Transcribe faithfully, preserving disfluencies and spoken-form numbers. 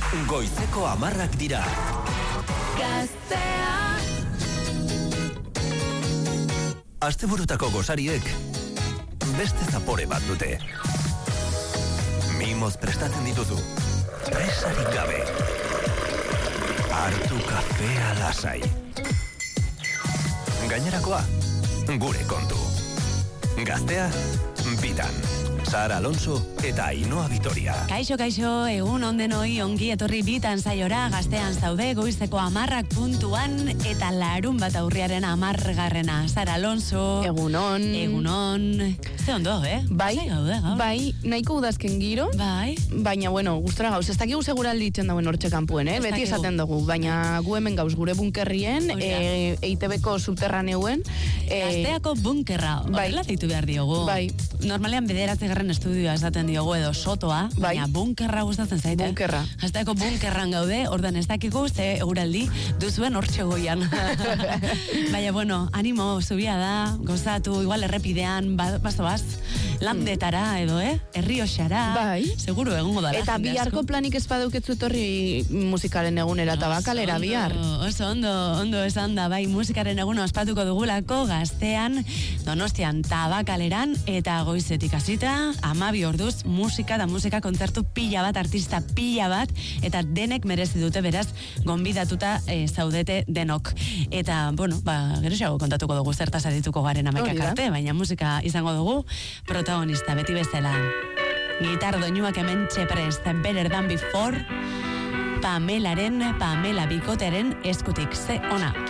Goizeko hamarrak dira. Gaztea. Asteburutako gozariek beste zapore bat dute. Mimoz prestatzen dituzu. Presarik gabe. Hartu kafea lasai. Gainerakoa, gure kontu. Gaztea, bitan. Sara Alonso eta Ainhoa Vitoria. Kaixo, kaixo, egun ondenoi ongi etorri bitan saiora, Gaztean zaude, goizeko amarrak puntuan, eta larun bat aurriaren amargarrena. Sara Alonso. Egunon. Egunon. Ze ondo, eh? Bai, gaude, gaur. bai, nahiko udazken giro. Bai. Baina, bueno, gustora gauz. Ez dakigu seguraldi itzen dauen hortxe kanpuen, eh? Beti esaten dugu. Baina gu hemen gauz gure bunkerrien, e, E I T B ko subterraneuen. E, Gazteako bunkerra. Bai. Horrela deitu behar diogu. Bai. Normalean bederatzigarren estudioa esaten diogu edo sotoa, bai. Baina bunkerra gustatzen zaite. Bunkerra. Gazteako bunkerran gaude, ordan ez dakigu ze euraldi duzuen hortxe goian. Baina, bueno, animo zubia da, gozatu, igual errepidean, ba, bazoaz, landetara edo, eh? Errioxara. Bai. Seguru egongo dara. Eta biharko planik ez badukezu etorri musikaren egunera eta bakalera bihar. Oso ondo, ondo esan da, bai, musikaren eguna ospatuko dugulako Gaztean, Donostian tabakaleran, eta goizetik hasita, amabi orduz, musika da musika kontzertu pila bat, artista pila bat, eta denek merezi dute beraz, gonbidatuta e, zaudete denok. Eta, bueno, ba, geroxeago kontatuko dugu zertaz adituko garen amaikak arte, baina musika izango dugu protagonista, beti bezala. Gitar doinuak hemen txeprest, Better Than Before, Pamelaren, Pamela Bikotearen eskutik, ze ona.